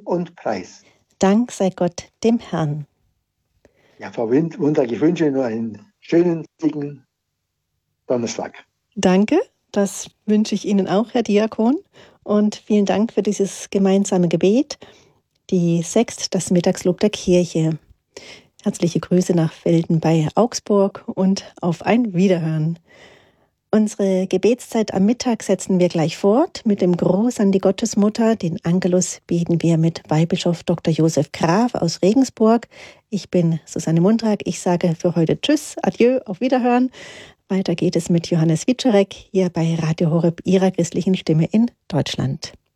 und Preis. Dank sei Gott dem Herrn. Ja, Frau Wundert, ich wünsche Ihnen nur einen schönen, dicken Donnerstag. Danke, das wünsche ich Ihnen auch, Herr Diakon. Und vielen Dank für dieses gemeinsame Gebet. Die Sext, das Mittagslob der Kirche. Herzliche Grüße nach Velden bei Augsburg und auf ein Wiederhören. Unsere Gebetszeit am Mittag setzen wir gleich fort. Mit dem Gruß an die Gottesmutter, den Angelus, beten wir mit Weihbischof Dr. Josef Graf aus Regensburg. Ich bin Susanne Mundrag. Ich sage für heute Tschüss, Adieu, auf Wiederhören. Weiter geht es mit Johannes Wiczorek hier bei Radio Horeb, Ihrer christlichen Stimme in Deutschland.